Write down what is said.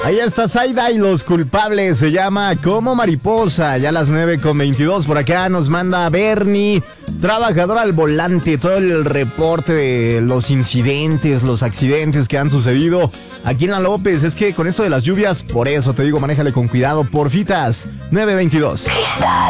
Ahí está Zaida y los culpables, se llama Como Mariposa, ya a las 9:22 por acá nos manda Bernie, trabajador al volante, todo el reporte de los incidentes, los accidentes que han sucedido aquí en La López. Es que con esto de las lluvias, por eso te digo, manéjale con cuidado, porfitas. 9:22.